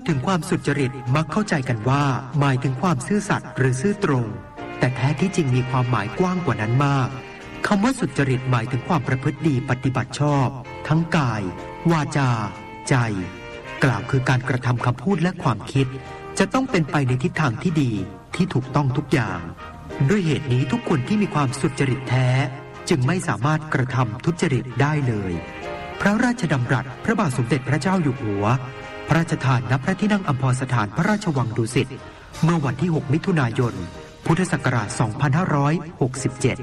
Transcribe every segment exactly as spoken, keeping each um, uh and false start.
ถึงความสุจริตมักเข้าใจกันว่าหมายถึงความซื่อสัตย์หรือซื่อตรงแต่แท้ที่จริงมีความหมายกว้างกว่านั้นมากคำว่าสุจริตหมายถึงความประพฤติดีปฏิบัติชอบทั้งกายวาจาใจกล่าวคือการกระทำคำพูดและความคิดจะต้องเป็นไปในทิศทางที่ดีที่ถูกต้องทุกอย่างด้วยเหตุนี้ทุกคนที่มีความสุจริตแท้จึงไม่สามารถกระทำทุจริตได้เลยพระราชดำรัสพระบาทสมเด็จพระเจ้าอยู่หัวพระราชทานณพระที่นั่งอัมพรสถานพระราชวังดุสิตเมื่อวันที่หกมิถุนายนพุทธศักราชสองพันห้าร้อยหกสิบเจ็ด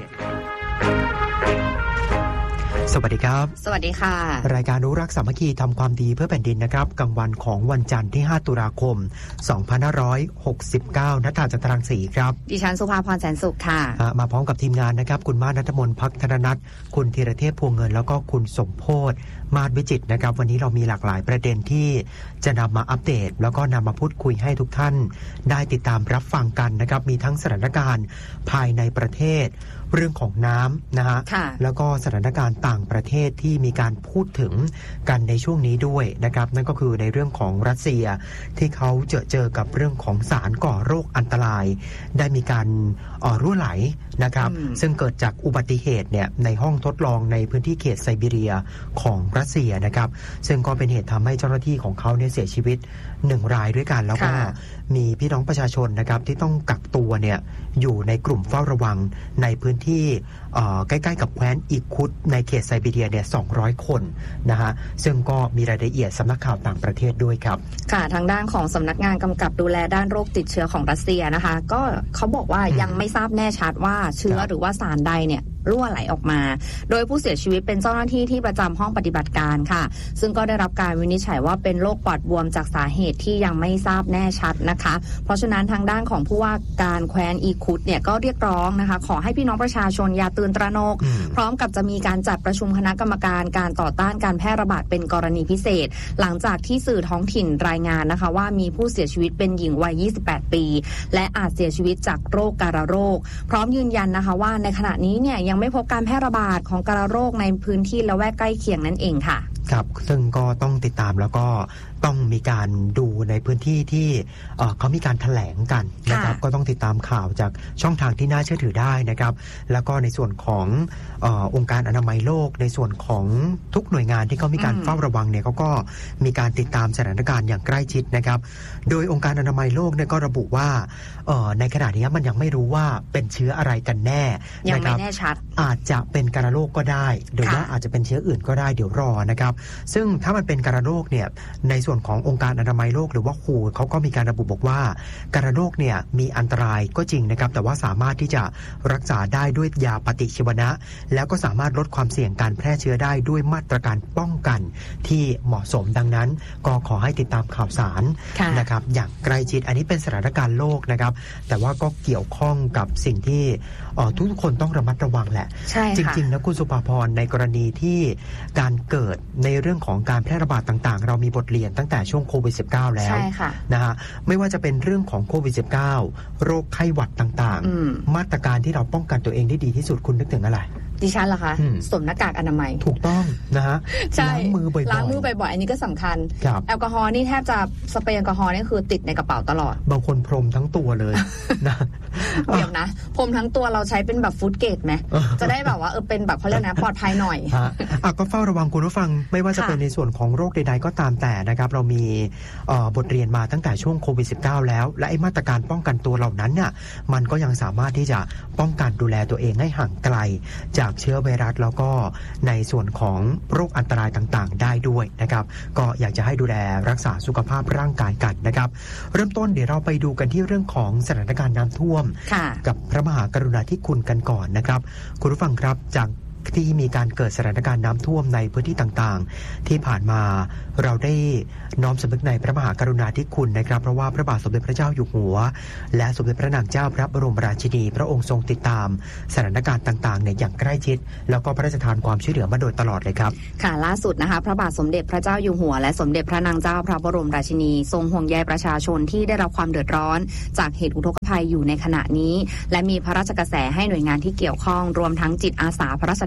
สวัสดีครับสวัสดีค่ะรายการรู้รักสามัคคีทำความดีเพื่อแผ่นดินนะครับกลางวันของวันจันทร์ที่ห้าตุลาคมสองพันห้าร้อยหกสิบเก้าณ ฐานจันทรังสีครับดิฉันสุภาพรแสนสุขค่ะมาพร้อมกับทีมงานนะครับคุณมาศ ณัฐมนต์ ภักธนนัทคุณธีรเทพพวงเงินแล้วก็คุณสมโพธิ์มาศวิจิตรนะครับวันนี้เรามีหลากหลายประเด็นที่จะนำมาอัปเดตแล้วก็นำมาพูดคุยให้ทุกท่านได้ติดตามรับฟังกันนะครับมีทั้งสถานการณ์ภายในประเทศเรื่องของน้ำนะฮะแล้วก็สถานการณ์ต่างประเทศที่มีการพูดถึงกันในช่วงนี้ด้วยนะครับนั่นก็คือในเรื่องของรัสเซียที่เขาเจอเจอกับเรื่องของสารก่อโรคอันตรายได้มีการรั่วไหลนะครับซึ่งเกิดจากอุบัติเหตุเนี่ยในห้องทดลองในพื้นที่เขตไซบีเรียของรัสเซียนะครับซึ่งก็เป็นเหตุทำให้เจ้าหน้าที่ของเขาเนี่ยเสียชีวิตหนึ่งรายด้วยกันแล้วก็มีพี่น้องประชาชนนะครับที่ต้องกักตัวเนี่ยอยู่ในกลุ่มเฝ้าระวังในพื้นที่ใกล้ๆกับแคว้นอิคุตในเขตไซบีเรียเนี่ยสองร้อยคนนะฮะซึ่งก็มีรายละเอียดสำนักข่าวต่างประเทศด้วยครับค่ะทางด้านของสำนักงานกำกับดูแลด้านโรคติดเชื้อของรัสเซียนะคะก็เขาบอกว่ายังไม่ทราบแน่ชัดว่าเชื้อหรือว่าสารใดเนี่ยรั่วไหลออกมาโดยผู้เสียชีวิตเป็นเจ้าหน้าที่ที่ประจำห้องปฏิบัติการค่ะซึ่งก็ได้รับการวินิจฉัยว่าเป็นโรคปอดบวมจากสาเหตุที่ยังไม่ทราบแน่ชัดนะคะเพราะฉะนั้นทางด้านของผู้ว่าการแคว้นอีคุตเนี่ยก็เรียกร้องนะคะขอให้พี่น้องประชาชนอย่าตื่นตระหนกพร้อมกับจะมีการจัดประชุมคณะกรรมการการต่อต้านการแพร่ระบาดเป็นกรณีพิเศษหลังจากที่สื่อท้องถิ่นรายงานนะคะว่ามีผู้เสียชีวิตเป็นหญิงวัยยี่สิบแปดปีและอาจเสียชีวิตจากโรคการโรคพร้อมยืนยันนะคะว่าในขณะนี้เนี่ยยังไม่พบการแพร่ระบาดของการโรคในพื้นที่ละแวกใกล้เคียงนั่นเองค่ะครับซึ่งก็ต้องติดตามแล้วก็ต้องมีการดูในพื้นที่ที่เอ่อเขามีการแถลงกันนะครับก็ต้องติดตามข่าวจากช่องทางที่น่าเชื่อถือได้นะครับแล้วก็ในส่วนของเอ่อองค์การอนามัยโลกในส่วนของทุกหน่วยงานที่เขามีการเฝ้าระวังเนี่ยเขาก็มีการติดตามสถานการณ์อย่างใกล้ชิดนะครับโดยองค์การอนามัยโลกเนี่ยก็ระบุว่าเอ่อในขณะนี้มันยังไม่รู้ว่าเป็นเชื้ออะไรกันแน่ยังไม่แน่ชัดอาจจะเป็นการโรคก็ได้หรือว่าอาจจะเป็นเชื้ออื่นก็ได้เดี๋ยวรอนะครับซึ่งถ้ามันเป็นการโรคเนี่ยในส่วนขององค์การอนามัยโลกหรือว่าดับเบิลยู เอช โอ เขาก็มีการระบุบอกว่าการโรคเนี่ยมีอันตรายก็จริงนะครับแต่ว่าสามารถที่จะรักษาได้ด้วยยาปฏิชีวนะแล้วก็สามารถลดความเสี่ยงการแพร่เชื้อได้ด้วยมาตรการป้องกันที่เหมาะสมดังนั้นก็ขอให้ติดตามข่าวสารนะครับอย่างใกล้ชิดอันนี้เป็นสถานการณ์โลกนะครับแต่ว่าก็เกี่ยวข้องกับสิ่งที่ทุกคนต้องระมัดระวังแหละจริงๆนะคุณสุภาพรในกรณีที่การเกิดในเรื่องของการแพร่ระบาดต่างๆเรามีบทเรียนตั้งแต่ช่วงโควิด สิบเก้า แล้วนะฮะไม่ว่าจะเป็นเรื่องของโควิด สิบเก้า โรคไข้หวัดต่างๆมาตรการที่เราป้องกันตัวเองได้ดีที่สุดคุณนึกถึงอะไรดิฉันล่ะคะสวมหน้ากากอนามัยถูกต้องนะฮะล้างมือบ่อยๆล้างมือบ่อยๆอันนี้ก็สำคัญแอลกอฮอล์นี่แทบจะสเปรย์แอลกอฮอล์นี่คือติดในกระเป๋าตลอดบางคนพรมทั้งตัวเลยนะเดี๋ยวนะพรมทั้งตัวเราใช้เป็นแบบฟู้ดเกรดไหมจะได้แบบว่าเออเป็นแบบเขาเรียกนะปลอดภัยหน่อยฮะอ่ะก็เฝ้าระวังคุณผู้ฟังไม่ว่าจะเป็นในส่วนของโรคใดๆก็ตามแต่นะครับเรามีบทเรียนมาตั้งแต่ช่วงโควิด สิบเก้า แล้วและไอ้มาตรการป้องกันตัวเหล่านั้นเนี่ยมันก็ยังสามารถที่จะป้องกันดูแลตัวเองให้ห่างไกลจากเชื้อไวรัสแล้วก็ในส่วนของโรคอันตรายต่างๆได้ด้วยนะครับก็อยากจะให้ดูแลรักษาสุขภาพร่างกายกันนะครับเริ่มต้นเดี๋ยวเราไปดูกันที่เรื่องของสถานการณ์น้ำท่วมกับพระมหากรุณาธิคุณกันก่อนนะครับคุณผู้ฟังครับจากที่มีการเกิดสถานการณ์น้ำท่วมในพื้นที่ต่างๆที่ผ่านมาเราได้น้อมสำนึกในพระมหากรุณาธิคุณนะครับเพราะว่าพระบาทสมเด็จพระเจ้าอยู่หัวและสมเด็จพระนางเจ้าพระบรมราชินีพระองค์ทรงติดตามสถานการณ์ต่างๆเนี่ยอย่างใกล้ชิดแล้วก็พระราชทานความช่วยเหลือมาโดยตลอดเลยครับค่ะล่าสุดนะคะพระบาทสมเด็จพระเจ้าอยู่หัวและสมเด็จพระนางเจ้าพระบรมราชินีทรงห่วงใยประชาชนที่ได้รับความเดือดร้อนจากเหตุอุทกภัยอยู่ในขณะนี้และมีพระราชกระแสให้หน่วยงานที่เกี่ยวข้องรวมทั้งจิตอาสาพระราชท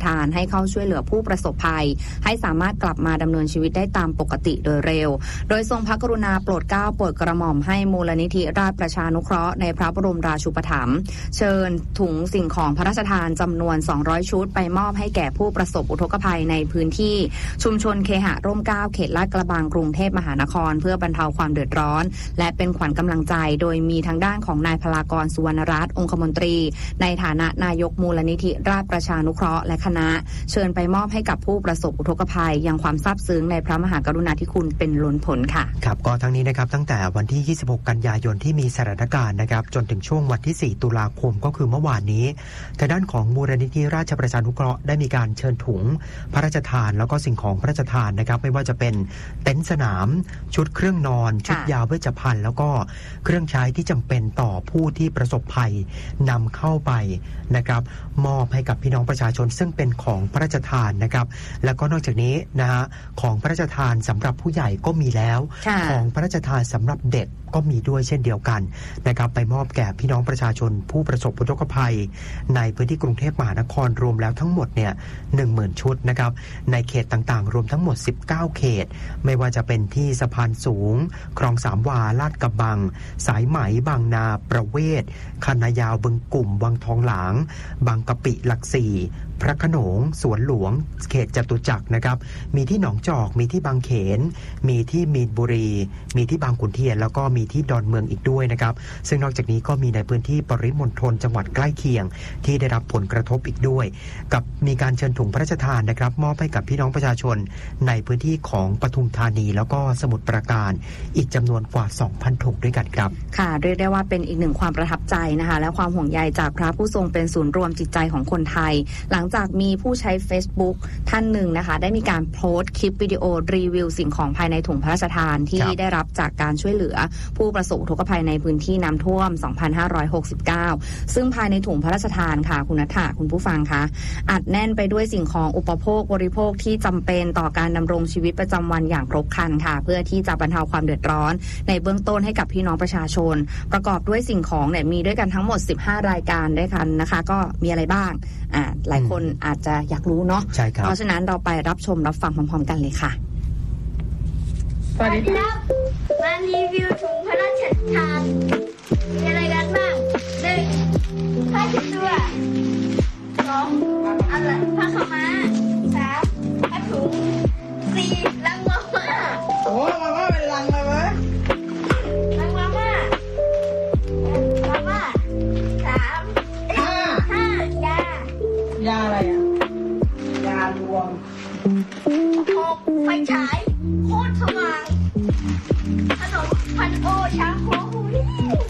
ทานให้เข้าช่วยเหลือผู้ประสบภัยให้สามารถกลับมาดำเนินชีวิตได้ตามปกติโดยเร็วโดยทรงพระกรุณาโปรดเกล้าโปรดกระหม่อมให้มูลนิธิราชประชานุเคราะห์ในพระบรมราชูปถัมภ์เชิญถุงสิ่งของพระราชทานจำนวนสองร้อยชุดไปมอบให้แก่ผู้ประสบอุทกภัยในพื้นที่ชุมชนเคหะร่มเกล้าเขตลาดกระบังกรุงเทพมหานครเพื่อบรรเทาความเดือดร้อนและเป็นขวัญกำลังใจโดยมีทางด้านของนายพลากรสุวรรณรัตน์องคมนตรีในฐานะนายกมูลนิธิราชประชานุเคราะห์และคณะเชิญไปมอบให้กับผู้ประสบอุทกภัยยังความซาบซึ้งในพระมหากรุณาธิคุณเป็นล้นพ้นค่ะครับก็ทั้งนี้นะครับตั้งแต่วันที่ยี่สิบหกกันยายนที่มีสถานการณ์นะครับจนถึงช่วงวันที่สี่ตุลาคมก็คือเมื่อวานนี้ทางด้านของมูลนิธิราชประชานุเคราะห์ได้มีการเชิญถุงพระราชทานแล้วก็สิ่งของพระราชทานนะครับไม่ว่าจะเป็นเต็นท์สนามชุดเครื่องนอนชุดยาเวชภัณฑ์แล้วก็เครื่องใช้ที่จำเป็นต่อผู้ที่ประสบภัยนำเข้าไปนะครับมอบให้กับพี่น้องประชาชนซึ่งเป็นของพระราชทานนะครับแล้วก็นอกจากนี้นะฮะของพระราชทานสำหรับผู้ใหญ่ก็มีแล้วของพระราชทานสำหรับเด็กก็มีด้วยเช่นเดียวกันนะครับไปมอบแก่พี่น้องประชาชนผู้ประสบอุทกภัยในพื้นที่กรุงเทพมหานครรวมแล้วทั้งหมดเนี่ย หนึ่งหมื่น ชุดนะครับในเขตต่างๆรวมทั้งหมดสิบเก้าเขตไม่ว่าจะเป็นที่สะพานสูงคลองสามวาลาดกระบังสายไหมบางนาประเวศคันนายาวบึงกลุ่มวังทองหลางบางกะปิหลักสี่พระโขนงสวนหลวงเขตจตุจักรนะครับมีที่หนองจอกมีที่บางเขนมีที่มีนบุรีมีที่บางขุนเทียนแล้วก็มีที่ดอนเมืองอีกด้วยนะครับซึ่งนอกจากนี้ก็มีในพื้นที่ปริมณฑลจังหวัดใกล้เคียงที่ได้รับผลกระทบอีกด้วยกับมีการเชิญถุงพระราชทานนะครับมอบให้กับพี่น้องประชาชนในพื้นที่ของปทุมธานีแล้วก็สมุทรปราการอีกจำนวนกว่า สองพัน ถุงด้วยกันครับค่ะเรียกได้ว่าเป็นอีกหนึ่งความประทับใจนะคะและความห่วงใยจากพระผู้ทรงเป็นศูนย์รวมจิตใจของคนไทยหลังจากมีผู้ใช้ Facebook ท่านหนึ่งนะคะได้มีการโพสต์คลิปวิดีโอรีวิวสิ่งของภายในถุงพระราชทานที่ได้รับจากการช่วยเหลือผู้ประสบอุทกภัยในพื้นที่น้ำท่วม สองพันห้าร้อยหกสิบเก้า ซึ่งภายในถุงพระราชทานค่ะคุณณัฐาคุณผู้ฟังคะอัดแน่นไปด้วยสิ่งของอุปโภคบริโภคที่จำเป็นต่อการดำรงชีวิตประจำวันอย่างครบครันค่ะเพื่อที่จะบรรเทาความเดือดร้อนในเบื้องต้นให้กับพี่น้องประชาชนประกอบด้วยสิ่งของเนี่ยมีด้วยกันทั้งหมดสิบห้ารายการด้วยกันนะคะก็มีอะไรบ้างอ่าหลายคนอาจจะอยากรู้เนาะเพราะฉะนั้นเราไปรับชมรับฟังพร้อมๆกันเลยค่ะสวัสดีครับมารีวิวถุงพระราชทานมีอะไรกันบ้างหนึ่งผ้าเช็ดตัวสองอะไรผ้าขาวม้าสามผ้าถุงสี่ลังมาม่าโอ้มาม่าเป็นลังเลยเว้ยลังมาม่ามาม่าสามห้าห้ายายาอะไรอ่ะยารวมหกไฟฉายโคตรสว่างขนมพันโอช้างโคหุย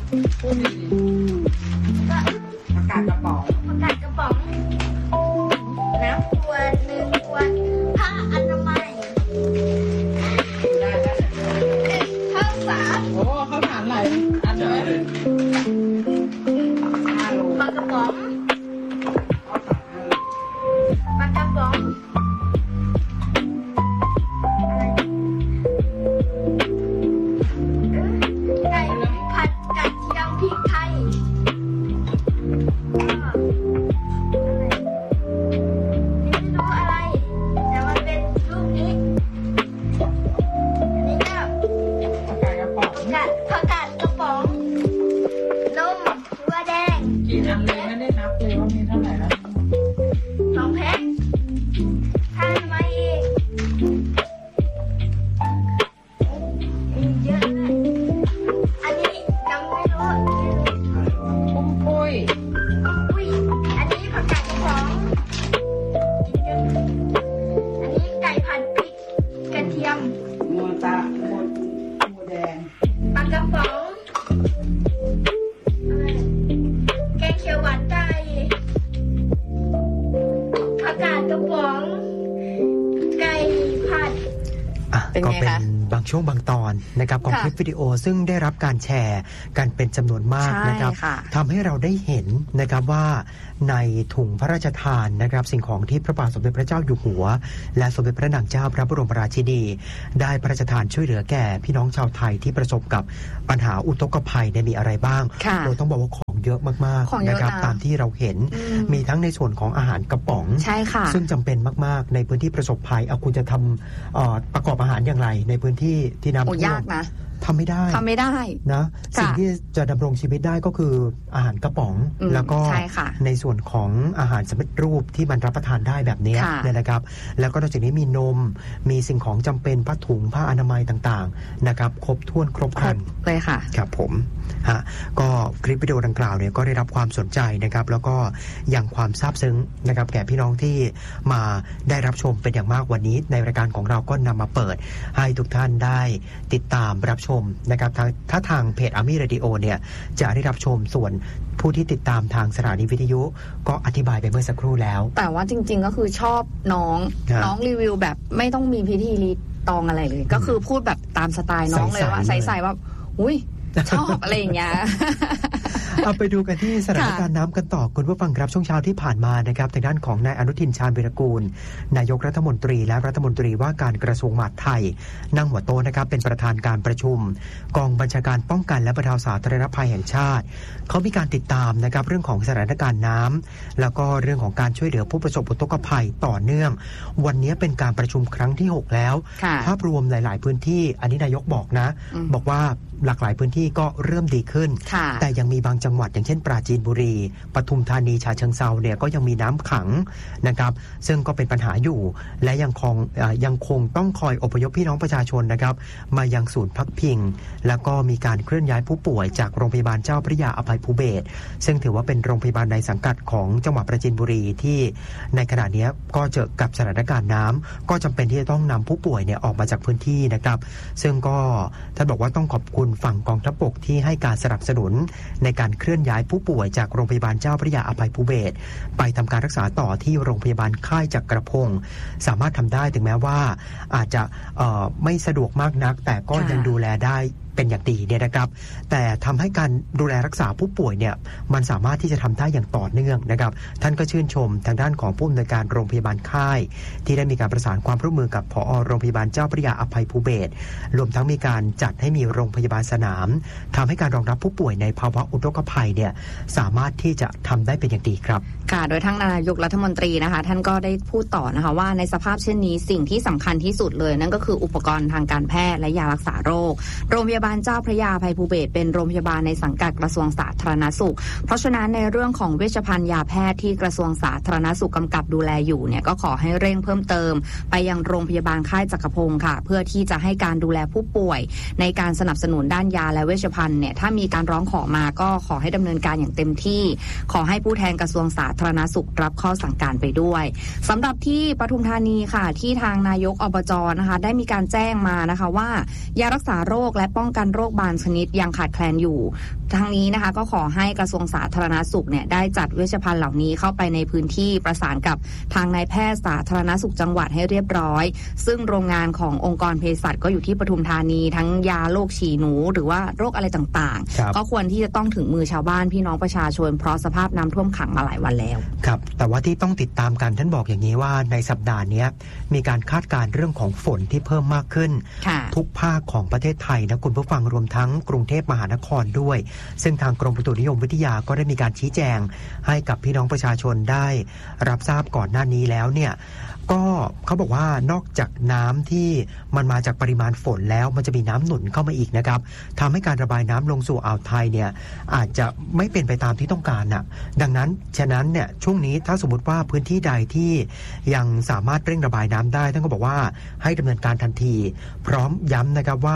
ประกาศกระป๋องประกาศกระป๋องน้ำขวดหนึ่งขวดผ้าอนามัยได้ได้ข้าวสารโอ้ข้าวสารไหลอันเดียวห้าโลปลากระป๋องปลากระป๋องไก่ช่วงบางตอนนะครับของคลิปวิดีโอซึ่งได้รับการแชร์กันเป็นจำนวนมากนะครับทำให้เราได้เห็นนะครับว่าในถุงพระราชทานนะครับสิ่งของที่พระบาทสมเด็จพระเจ้าอยู่หัวและสมเด็จพระนางเจ้าพระบรมราชินีได้พระราชทานช่วยเหลือแก่พี่น้องชาวไทยที่ประสบกับปัญหาอุทกภัยเนี่ยมีอะไรบ้างเราต้องบอกว่าของเยอะมากๆนะครับตามที่เราเห็นมีทั้งในส่วนของอาหารกระป๋องซึ่งจำเป็นมากๆในพื้นที่ประสบภัยเอาคุณจะทำประกอบอาหารอย่างไรในพื้นที่ที่น้ำท่วมทำไม่ได้ทำไม่ได้นะสิ่งที่จะดำรงชีวิตได้ก็คืออาหารกระป๋องแล้วก็ในส่วนของอาหารสำเร็จรูปที่มันรับประทานได้แบบนี้เนี่ยนะครับแล้วก็นอกจากนี้มีนมมีสิ่งของจำเป็นผ้าถุงผ้าอนามัยต่างๆนะครับครบถ้วนครบครันเลยค่ะครับผมฮะก็คลิปวิดีโอดังกล่าวเนี่ยก็ได้รับความสนใจนะครับแล้วก็อย่างความซาบซึ้งนะครับแก่พี่น้องที่มาได้รับชมเป็นอย่างมากวันนี้ในรายการของเราก็นำมาเปิดให้ทุกท่านได้ติดตามรับชมนะครับถ้าทางเพจ Army Radio เนี่ยจะได้รับชมส่วนผู้ที่ติดตามทางสถานีวิทยุก็อธิบายไปเมื่อสักครู่แล้วแต่ว่าจริงๆก็คือชอบน้องน้องรีวิวแบบไม่ต้องมีพิธีรีตองอะไรเลยก็คือพูดแบบตามสไตล์น้องเลยว่าใส่ๆว่าอุ้ยชอบอะไรอย่างเงี้ยเอาไปดูกันที่สถานการณ์น้ำกันต่อคุณผู้ฟังครับช่วงเช้าที่ผ่านมานะครับทางด้านของนายอนุทินชาญวีรกูลนายกรัฐมนตรีและรัฐมนตรีว่าการกระทรวงมหาดไทยนั่งหัวโต๊ะนะครับเป็นประธานการประชุมกองบัญชาการป้องกันและบรรเทาสาธารณภัยแห่งชาติเขามีการติดตามนะครับเรื่องของสถานการณ์น้ำแล้วก็เรื่องของการช่วยเหลือผู้ประสบอุทกภัยต่อเนื่องวันนี้เป็นการประชุมครั้งที่หกแล้วภาพรวมหลายๆพื้นที่อันนี้นายกบอกนะบอกว่าหลากหลายพื้นที่ก็เริ่มดีขึ้นแต่ยังมีบางจังหวัดอย่างเช่นปราจีนบุรีปทุมธานีฉะเชิงเทราเนี่ยก็ยังมีน้ำขังนะครับซึ่งก็เป็นปัญหาอยู่และยังคงยังคงต้องคอยอพยพพี่น้องประชาชนนะครับมายังศูนย์พักพิงแล้วก็มีการเคลื่อนย้ายผู้ป่วยจากโรงพยาบาลเจ้าพระยาอภัยภูเบศรซึ่งถือว่าเป็นโรงพยาบาลในสังกัดของจังหวัดปราจีนบุรีที่ในขณะนี้ก็เจอกับสถานการณ์น้ำก็จำเป็นที่จะต้องนำผู้ป่วยเนี่ยออกมาจากพื้นที่นะครับซึ่งก็ท่านบอกว่าต้องขอบคุณฝั่งกองทัพบกที่ให้การสนับสนุนในการเคลื่อนย้ายผู้ป่วยจากโรงพยาบาลเจ้าพระยาอภัยภูเบศรไปทำการรักษาต่อที่โรงพยาบาลค่ายจักรพงศ์สามารถทำได้ถึงแม้ว่าอาจจะไม่สะดวกมากนักแต่ก็ยังดูแลได้เป็นอย่างดีเนี่ยนะครับแต่ทำให้การดูแลรักษาผู้ป่วยเนี่ยมันสามารถที่จะทำได้อย่างต่อเนื่องนะครับท่านก็ชื่นชมทางด้านของผู้อำนวยการโรงพยาบาลค่ายที่ได้มีการประสานความร่วมมือกับผอ.โรงพยาบาลเจ้าพระยาอภัยภูเบศรรวมทั้งมีการจัดให้มีโรงพยาบาลสนามทำให้การรองรับผู้ป่วยในภาวะอุทกภัยเนี่ยสามารถที่จะทำได้เป็นอย่างดีครับค่ะโดยทั้งนายกรัฐมนตรีนะคะท่านก็ได้พูดต่อนะคะว่าในสภาพเช่นนี้สิ่งที่สำคัญที่สุดเลยนั่นก็คืออุปกรณ์ทางการแพทย์และยารักษาโรคโรงพยาบาลเจ้าพระยาอภัยภูเบศรเป็นโรงพยาบาลในสังกัดกระทรวงสาธารณสุขเพราะฉะนั้นในเรื่องของเวชภัณฑ์ยาแพทย์ที่กระทรวงสาธารณสุขกำกับดูแลอยู่เนี่ยก็ขอให้เร่งเพิ่มเติมไปยังโรงพยาบาลค่ายจักรพงศ์ค่ะเพื่อที่จะให้การดูแลผู้ป่วยในการสนับสนุนด้านยาและเวชภัณฑ์เนี่ยถ้ามีการร้องขอมาก็ขอให้ดำเนินการอย่างเต็มที่ขอให้ผู้แทนกระทรวงสาธารณสุขรับข้อสั่งการไปด้วยสำหรับที่ปทุมธานีค่ะที่ทางนายกอบจ.นะคะได้มีการแจ้งมานะคะว่ายารักษาโรคและป้องกันโรคบางชนิดยังขาดแคลนอยู่ทางนี้นะคะก็ขอให้กระทรวงสาธารณสุขเนี่ยได้จัดเวชภัณฑ์เหล่านี้เข้าไปในพื้นที่ประสานกับทางนายแพทย์สาธารณสุขจังหวัดให้เรียบร้อยซึ่งโรงงานขององค์กรเภสัชก็อยู่ที่ปทุมธานีทั้งยาโรคฉี่หนูหรือว่าโรคอะไรต่างๆก็ควรที่จะต้องถึงมือชาวบ้านพี่น้องประชาชนเพราะสภาพน้ำท่วมขังมาหลายวันแล้วครับแต่ว่าที่ต้องติดตามกันท่านบอกอย่างนี้ว่าในสัปดาห์นี้มีการคาดการณ์เรื่องของฝนที่เพิ่มมากขึ้นทุกภาคของประเทศไทยนะคุณผู้ฟังรวมทั้งกรุงเทพมหานครด้วยซึ่งทางกรมอุตุนิยมวิทยาก็ได้มีการชี้แจงให้กับพี่น้องประชาชนได้รับทราบก่อนหน้านี้แล้วเนี่ยก็เขาบอกว่านอกจากน้ำที่มันมาจากปริมาณฝนแล้วมันจะมีน้ำหนุนเข้ามาอีกนะครับทำให้การระบายน้ำลงสู่อ่าวไทยเนี่ยอาจจะไม่เป็นไปตามที่ต้องการน่ะดังนั้นฉะนั้นเนี่ยช่วงนี้ถ้าสมมติว่าพื้นที่ใดที่ยังสามารถเร่งระบายน้ำได้ท่านก็บอกว่าให้ดำเนินการทันทีพร้อมย้ำนะครับว่า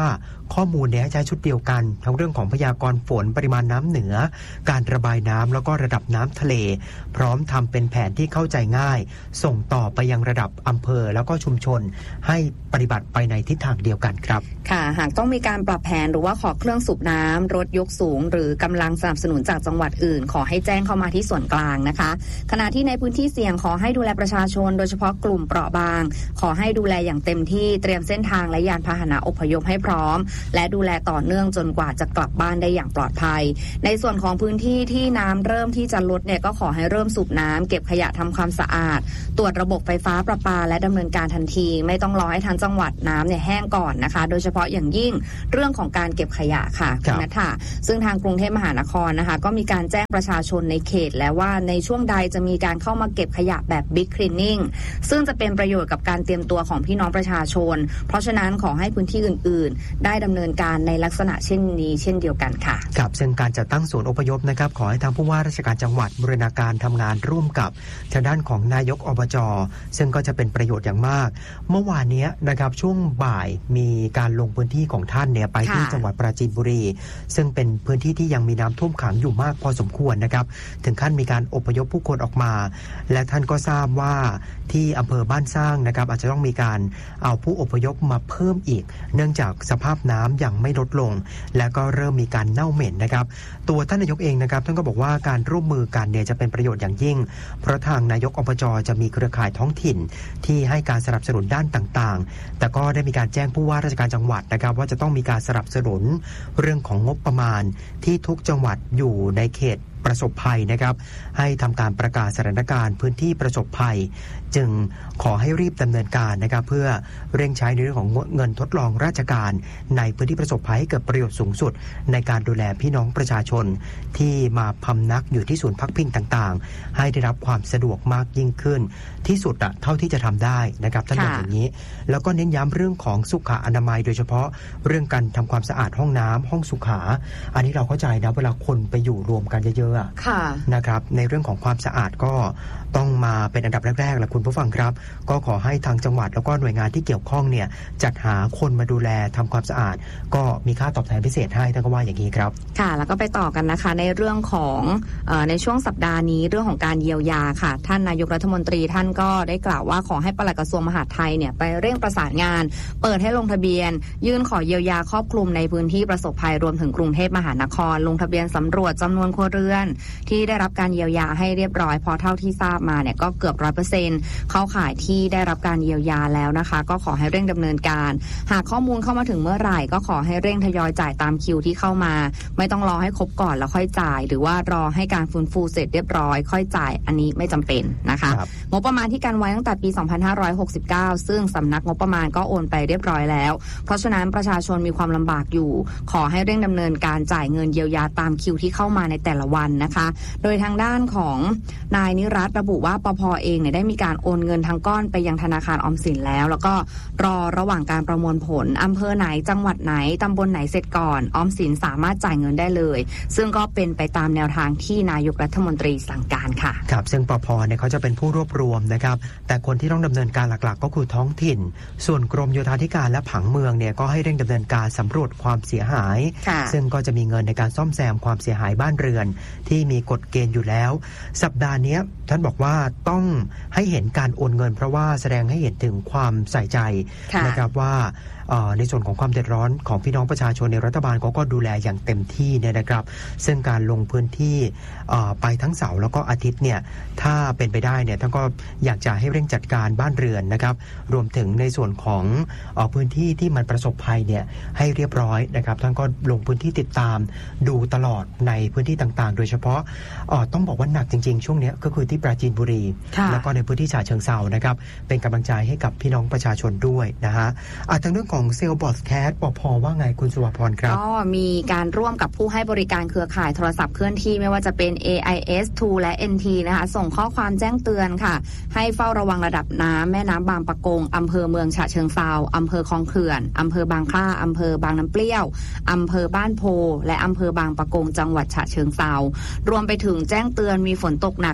ข้อมูลเนี่ยให้ใช้ชุดเดียวกันทั้งเรื่องของพยากรณ์ฝนปริมาณน้ำเหนือการระบายน้ำแล้วก็ระดับน้ำทะเลพร้อมทำเป็นแผนที่เข้าใจง่ายส่งต่อไปยังระดับอำเภอแล้วก็ชุมชนให้ปฏิบัติไปในทิศทางเดียวกันครับค่ะหากต้องมีการปรับแผนหรือว่าขอเครื่องสูบน้ำรถยกสูงหรือกำลังสนับสนุนจากจังหวัดอื่นขอให้แจ้งเข้ามาที่ส่วนกลางนะคะขณะที่ในพื้นที่เสี่ยงขอให้ดูแลประชาชนโดยเฉพาะกลุ่มเปราะบางขอให้ดูแลอย่างเต็มที่เตรียมเส้นทางและยานพาหนะอพยพให้พร้อมและดูแลต่อเนื่องจนกว่าจะกลับบ้านได้อย่างปลอดภัยในส่วนของพื้นที่ที่น้ำเริ่มที่จะลดเนี่ยก็ขอให้เริ่มสูบน้ำเก็บขยะทำความสะอาดตรวจระบบไฟฟ้าประปาและดำเนินการทันทีไม่ต้องรอให้ทางจังหวัดน้ำเนี่ยแห้งก่อนนะคะโดยเฉพาะอย่างยิ่งเรื่องของการเก็บขยะค่ะคุณนัทธาซึ่งทางกรุงเทพมหานครนะคะก็มีการแจ้งประชาชนในเขตแล้วว่าในช่วงใดจะมีการเข้ามาเก็บขยะแบบบิ๊กคลีนนิ่งซึ่งจะเป็นประโยชน์กับการเตรียมตัวของพี่น้องประชาชนเพราะฉะนั้นขอให้พื้นที่อื่นๆได้ดำเนินการในลักษณะเช่นนี้เช่นเดียวกันค่ะครับซึ่งการจัดตั้งศูนย์อพยพนะครับขอให้ทางผู้ว่าราชการจังหวัดบูรณาการทำงานร่วมกับทางด้านของนายกอบจ.ซึ่งก็จะเป็นประโยชน์อย่างมากเมื่อวานนี้นะครับช่วงบ่ายมีการลงพื้นที่ของท่านเนี่ยไปที่จังหวัดปราจีนบุรีซึ่งเป็นพื้นที่ที่ยังมีน้ำท่วมขังอยู่มากพอสมควรนะครับถึงขั้นมีการอพยพผู้คนออกมาและท่านก็ทราบว่าที่อำเภอบ้านสร้างนะครับอาจจะต้องมีการเอาผู้อพยพมาเพิ่มอีกเนื่องจากสภาพน้ำยังไม่ลดลงและก็เริ่มมีการเน่าเหม็นนะครับตัวท่านนายกเองนะครับท่านก็บอกว่าการร่วมมือกันเนี่ยจะเป็นประโยชน์อย่างยิ่งเพราะทางนายกอบจ.จะมีเครือข่ายท้องถิ่นที่ให้การสนับสนุนด้านต่างๆแต่ก็ได้มีการแจ้งผู้ว่าราชการจังหวัดนะครับว่าจะต้องมีการสนับสนุนเรื่องของงบประมาณที่ทุกจังหวัดอยู่ในเขตประสบภัยนะครับให้ทำการประกาศสถานการณ์พื้นที่ประสบภัยจึงขอให้รีบดำเนินการนะครับเพื่อเร่งใช้ในเรื่องของเงินทดลองราชการในพื้นที่ประสบภัยให้เกิดประโยชน์สูงสุดในการดูแลพี่น้องประชาชนที่มาพำนักอยู่ที่ศูนย์พักพิงต่างๆให้ได้รับความสะดวกมากยิ่งขึ้นที่สุดอะเท่าที่จะทำได้นะครับท่านบอกอย่างนี้แล้วก็เน้นย้ำเรื่องของสุขอนามัยโดยเฉพาะเรื่องการทำความสะอาดห้องน้ำห้องสุขาอันนี้เราเข้าใจนะเวลาคนไปอยู่รวมกันเยอะๆนะครับในเรื่องของความสะอาดก็ต้องมาเป็นอันดับแรกๆแหละคุณผู้ฟังครับก็ขอให้ทางจังหวัดแล้วก็หน่วยงานที่เกี่ยวข้องเนี่ยจัดหาคนมาดูแลทำความสะอาดก็มีค่าตอบแทนพิเศษให้ท่านก็ว่าอย่างนี้ครับค่ะแล้วก็ไปต่อกันนะคะในเรื่องของเอ่อในช่วงสัปดาห์นี้เรื่องของการเยียวยาค่ะท่านนายกรัฐมนตรีท่านก็ได้กล่าวว่าขอให้ปลัดกระทรวงมหาดไทยเนี่ยไปเร่งประสานงานเปิดให้ลงทะเบียนยื่นขอเยียวยาครอบคลุมในพื้นที่ประสบภัยรวมถึงกรุงเทพมหานครลงทะเบียนสำรวจจำนวนครัวเรือนที่ได้รับการเยียวยาให้เรียบร้อยพอเท่าที่ทราบมาเนี่ยก็เกือบ ร้อยเปอร์เซ็นต์ เข้าข่ายที่ได้รับการเยียวยาแล้วนะคะก็ขอให้เร่งดำเนินการหากข้อมูลเข้ามาถึงเมื่อไหร่ก็ขอให้เร่งทยอยจ่ายตามคิวที่เข้ามาไม่ต้องรอให้ครบก่อนแล้วค่อยจ่ายหรือว่ารอให้การฟื้นฟูเสร็จเรียบร้อยค่อยจ่ายอันนี้ไม่จำเป็นนะคะงบประมาณที่กันไว้ตั้งแต่ปีสองพันห้าร้อยหกสิบเก้าซึ่งสำนักงบประมาณก็โอนไปเรียบร้อยแล้วเพราะฉะนั้นประชาชนมีความลำบากอยู่ขอให้เร่งดำเนินการจ่ายเงินเยียวยาตามคิวที่เข้ามาในแต่ละวันนะคะโดยทางด้านของนายนิรัตน์ระบุว่าปภ.เองเนี่ยได้มีการโอนเงินทั้งก้อนไปยังธนาคารออมสินแล้วแล้วก็รอระหว่างการประมวลผลอำเภอไหนจังหวัดไหนตำบลไหนเสร็จก่อนออมสินสามารถจ่ายเงินได้เลยซึ่งก็เป็นไปตามแนวทางที่นายกรัฐมนตรีสั่งการค่ะครับซึ่งปภ.เนี่ยเขาจะเป็นผู้รวบรวมนะครับแต่คนที่ต้องดำเนินการหลักๆก็คือท้องถิ่นส่วนกรมโยธาธิการและผังเมืองเนี่ยก็ให้เร่งดำเนินการสำรวจความเสียหายซึ่งก็จะมีเงินในการซ่อมแซมความเสียหายบ้านเรือนที่มีกฎเกณฑ์อยู่แล้วสัปดาห์นี้ท่านบอกว่าต้องให้เห็นการโอนเงินเพราะว่าแสดงให้เห็นถึงความใส่ใจนะครับว่าในส่วนของความเดือดร้อนของพี่น้องประชาชนในรัฐบาลเขาก็ดูแลอย่างเต็มที่เนี่ยนะครับซึ่งการลงพื้นที่ไปทั้งเสาร์แล้วก็อาทิตย์เนี่ยถ้าเป็นไปได้เนี่ยท่านก็อยากจะให้เร่งจัดการบ้านเรือนนะครับรวมถึงในส่วนของพื้นที่ที่มันประสบภัยเนี่ยให้เรียบร้อยนะครับท่านก็ลงพื้นที่ติดตามดูตลอดในพื้นที่ต่างๆโดยเฉพาะต้องบอกว่าหนักจริงๆช่วงนี้ก็คือที่ปราจีนบุรีแล้วก็ในพื้นที่ฉะเชิงเทรานะครับเป็นกำลังใจให้กับพี่น้องประชาชนด้วยนะฮะทางเรื่องของเซลล์บอสแคสปภ.ว่าไงคุณสุภพรครับก็มีการร่วมกับผู้ให้บริการเครือข่ายโทรศัพท์เคลื่อนที่ไม่ว่าจะเป็น เอ ไอ เอส ทู และ เอ็น ที นะคะส่งข้อความแจ้งเตือนค่ะให้เฝ้าระวังระดับน้ำแม่น้ำบางปะกงอำเภอเมืองฉะเชิงเทราอำเภอคลองเขื่อนอำเภอบางคล้าอำเภอบางน้ำเปรี้ยวอำเภอบ้านโพและอำเภอบางปะกงจังหวัดฉะเชิงเทรารวมไปถึงแจ้งเตือนมีฝนตกหนักในพื้น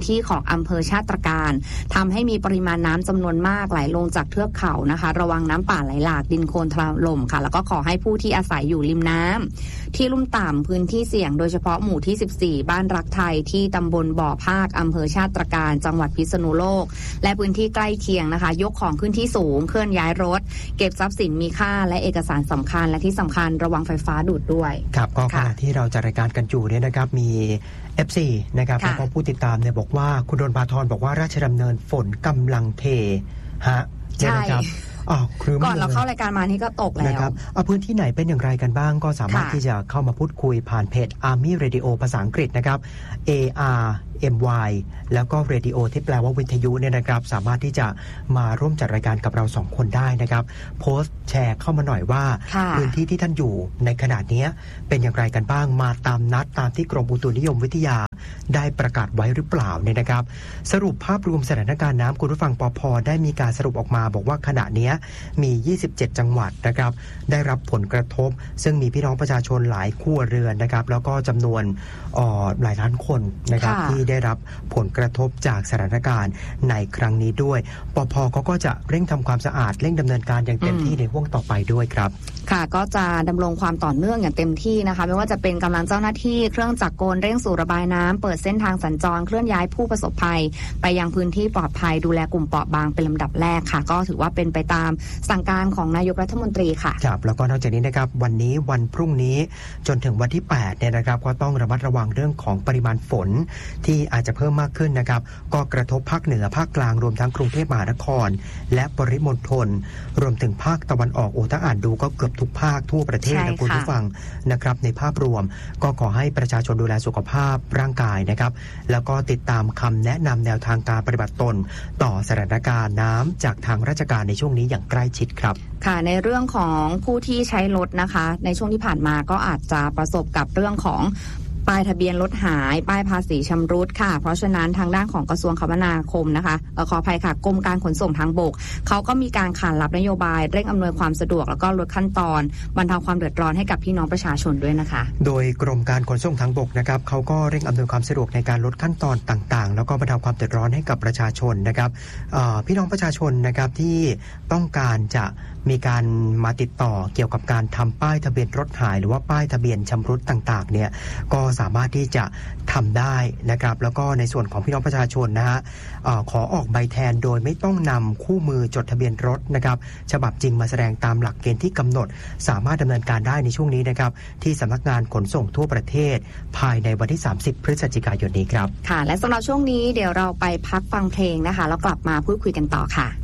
ที่ของอำเภอชาติตรการทำให้มีปริมาณน้ำจำนวนมากไหลลงจากเทือกเขานะคะระวังน้ำป่าไหลหลากดินโคลนถล่มค่ะแล้วก็ขอให้ผู้ที่อาศัยอยู่ริมน้ำที่ลุ่มต่ำพื้นที่เสี่ยงโดยเฉพาะหมู่ที่สิบสี่บ้านรักไทยที่ตำบลบ่อภาคอำเภอชาติตรการจังหวัดพิษณุโลกและพื้นที่ใกล้เคียงนะคะยกของขึ้นที่สูงเคลื่อนย้ายรถเก็บทรัพย์สินมีค่าและเอกสารสำคัญและที่สำคัญระวังไฟฟ้าดูดด้วยครับก็ขณะที่เราจัดรายการกันอยู่เนี่ยนะครับมี เอฟ ซี นะครับแล้วก็ผู้ติดตามเนี่ยบอกว่าคุณดนภาธรบอกว่าราชดำเนินฝนกำลังเทฮะใช่ครับอ๋อคือก่อนเราเข้ารายการมานี่ก็ตกแล้วนะครับเอาพื้นที่ไหนเป็นอย่างไรกันบ้างก็สามารถที่จะเข้ามาพูดคุยผ่านเพจ Army Radio ภาษาอังกฤษนะครับ A R M Y แล้วก็ Radio ที่แปลว่าวิทยุเนี่ยนะครับสามารถที่จะมาร่วมจัดรายการกับเราสองคนได้นะครับโพสต์แชร์เข้ามาหน่อยว่าพื้นที่ที่ท่านอยู่ในขณะนี้เป็นอย่างไรกันบ้างมาตามนัดตามที่กรมอุตุนิยมวิทยาได้ประกาศไว้หรือเปล่าเนี่ยนะครับสรุปภาพรวมสถานการณ์น้ำคุณผู้ฟังปภ.ได้มีการสรุปออกมาบอกว่าขณะนี้มียี่สิบเจ็ดจังหวัดนะครับได้รับผลกระทบซึ่งมีพี่น้องประชาชนหลายครัวเรือนนะครับแล้วก็จำนวนหลายล้านคนนะครับที่ได้รับผลกระทบจากสถานการณ์ในครั้งนี้ด้วยปภ.เขาก็จะเร่งทำความสะอาดเร่งดำเนินการอย่างเต็มที่ในห่วงต่อไปด้วยครับค่ะก็จะดำรงความต่อเนื่องอย่างเต็มที่นะคะไม่ว่าจะเป็นกำลังเจ้าหน้าที่เครื่องจักรกลเร่งสู่ระบายน้ำเปิดเส้นทางสัญจรเคลื่อนย้ายผู้ประสบภัยไปยังพื้นที่ปลอดภัยดูแลกลุ่มเปราะบางเป็นลำดับแรกค่ะก็ถือว่าเป็นไปตามสั่งการของนายกรัฐมนตรีค่ะครับแล้วก็นอกจากนี้นะครับวันนี้วันพรุ่งนี้จนถึงวันที่แปดเนี่ยนะครับก็ต้องระมัดระวังเรื่องของปริมาณฝนที่อาจจะเพิ่มมากขึ้นนะครับก็กระทบภาคเหนือภาคกลางรวมทั้งกรุงเทพมหานครและปริมณฑลรวมถึงภาคตะวันออกโอ้ถ้าอ่านดูก็เกือบทุกภาคทั่วประเทศนะคุณผู้ฟังนะครับในภาพรวมก็ขอให้ประชาชนดูแลสุขภาพร่างกายนะครับแล้วก็ติดตามคำแนะนำแนวทางการปฏิบัติตนต่อสถานการณ์น้ำจากทางราชการในช่วงนี้อย่างใกล้ชิดครับค่ะในเรื่องของผู้ที่ใช้รถนะคะในช่วงที่ผ่านมาก็อาจจะประสบกับเรื่องของป้ายทะเบียนรถหายป้ายภาษีชำรุดค่ะเพราะฉะนั้นทางด้านของกระทรวงคมนาคมนะคะเอ่อขออภัยค่ะกรมการขนส่งทางบกเขาก็มีการขานรับนโยบายเร่งอำนวยความสะดวกแล้วก็ลดขั้นตอนบรรเทาความเดือดร้อนให้กับพี่น้องประชาชนด้วยนะคะโดยกรมการขนส่งทางบกนะครับเขาก็เร่งอำนวยความสะดวกในการลดขั้นตอนต่างๆแล้วก็บรรเทาความเดือดร้อนให้กับประชาชนนะครับเอ่อพี่น้องประชาชนนะครับที่ต้องการจะมีการมาติดต่อเกี่ยวกับการทำป้ายทะเบียนรถหายหรือว่าป้ายทะเบียนชำรุดต่างๆเนี่ยก็สามารถที่จะทำได้นะครับแล้วก็ในส่วนของพี่น้องประชาชนนะฮะเอ่อขอออกใบแทนโดยไม่ต้องนำคู่มือจดทะเบียนรถนะครับฉบับจริงมาแสดงตามหลักเกณฑ์ที่กำหนดสามารถดำเนินการได้ในช่วงนี้นะครับที่สำนักงานขนส่งทั่วประเทศภายในวันที่สามสิบพฤศจิกายนนี้ครับค่ะและสำหรับช่วงนี้เดี๋ยวเราไปพักฟังเพลงนะคะแล้วกลับมาพูดคุยกันต่อค่ะ